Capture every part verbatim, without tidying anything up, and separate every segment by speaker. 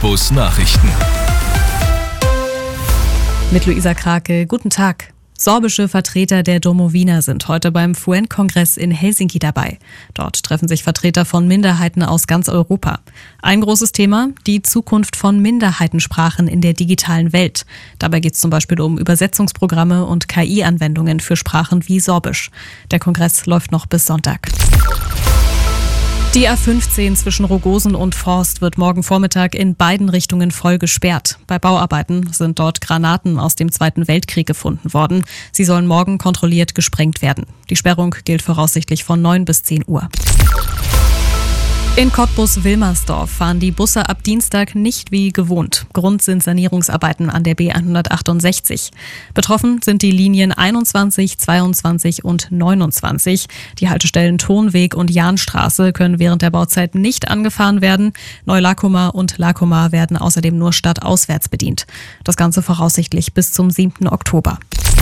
Speaker 1: Cottbus Nachrichten.
Speaker 2: Mit Luisa Krake, guten Tag. Sorbische Vertreter der Domowina sind heute beim F U E N-Kongress in Helsinki dabei. Dort treffen sich Vertreter von Minderheiten aus ganz Europa. Ein großes Thema, die Zukunft von Minderheitensprachen in der digitalen Welt. Dabei geht es zum Beispiel um Übersetzungsprogramme und K I-Anwendungen für Sprachen wie Sorbisch. Der Kongress läuft noch bis Sonntag. Die A fünfzehn zwischen Rogosen und Forst wird morgen Vormittag in beiden Richtungen voll gesperrt. Bei Bauarbeiten sind dort Granaten aus dem Zweiten Weltkrieg gefunden worden. Sie sollen morgen kontrolliert gesprengt werden. Die Sperrung gilt voraussichtlich von neun bis zehn Uhr. In Cottbus-Wilmersdorf fahren die Busse ab Dienstag nicht wie gewohnt. Grund sind Sanierungsarbeiten an der B hundertachtundsechzig. Betroffen sind die Linien einundzwanzig, zweiundzwanzig und neunundzwanzig. Die Haltestellen Turnweg und Jahnstraße können während der Bauzeit nicht angefahren werden. Neu-Lackumar und Lackumar werden außerdem nur stadtauswärts bedient. Das Ganze voraussichtlich bis zum siebten Oktober.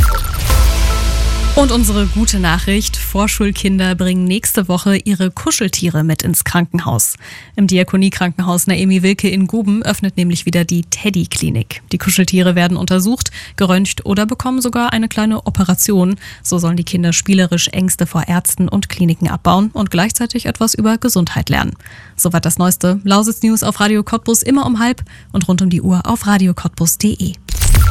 Speaker 2: Und unsere gute Nachricht, Vorschulkinder bringen nächste Woche ihre Kuscheltiere mit ins Krankenhaus. Im Diakonie-Krankenhaus Naemi Wilke in Guben öffnet nämlich wieder die Teddy-Klinik. Die Kuscheltiere werden untersucht, geröntgt oder bekommen sogar eine kleine Operation. So sollen die Kinder spielerisch Ängste vor Ärzten und Kliniken abbauen und gleichzeitig etwas über Gesundheit lernen. Soweit das Neueste. Lausitz News auf Radio Cottbus immer um halb und rund um die Uhr auf radio cottbus punkt de.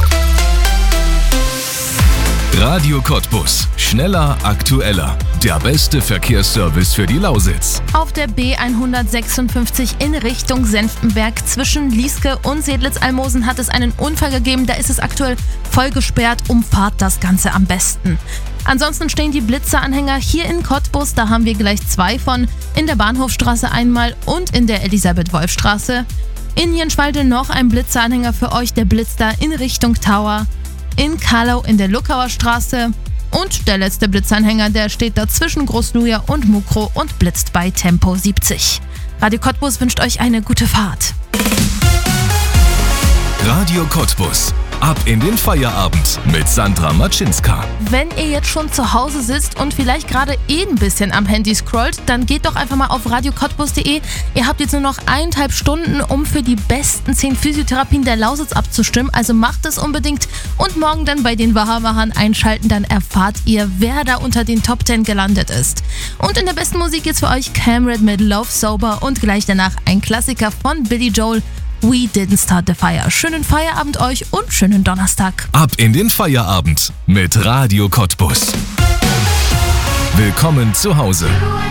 Speaker 1: Radio Cottbus. Schneller, aktueller. Der beste Verkehrsservice für die Lausitz.
Speaker 3: Auf der B hundertsechsundfünfzig in Richtung Senftenberg zwischen Lieske und Sedlitz-Almosen hat es einen Unfall gegeben. Da ist es aktuell voll gesperrt. Umfahrt das Ganze am besten. Ansonsten stehen die Blitzeranhänger hier in Cottbus. Da haben wir gleich zwei von. In der Bahnhofstraße einmal und in der Elisabeth-Wolf-Straße. In Jenschwalde noch ein Blitzeranhänger für euch. Der blitzt da in Richtung Tower. In Karlau in der Luckauer Straße. Und der letzte Blitzanhänger, der steht da zwischen Großluja und Mukro und blitzt bei Tempo siebzig. Radio Cottbus wünscht euch eine gute Fahrt.
Speaker 1: Radio Cottbus. Ab in den Feierabend mit Sandra Matschinska.
Speaker 3: Wenn ihr jetzt schon zu Hause sitzt und vielleicht gerade eh ein bisschen am Handy scrollt, dann geht doch einfach mal auf radio cottbus punkt de. Ihr habt jetzt nur noch eineinhalb Stunden, um für die besten zehn Physiotherapien der Lausitz abzustimmen. Also macht es unbedingt und morgen dann bei den Wahamahern einschalten, dann erfahrt ihr, wer da unter den Top zehn gelandet ist. Und in der besten Musik geht's für euch Camred mit Love Sober und gleich danach ein Klassiker von Billy Joel. We Didn't Start the Fire. Schönen Feierabend euch und schönen Donnerstag.
Speaker 1: Ab in den Feierabend mit Radio Cottbus. Willkommen zu Hause.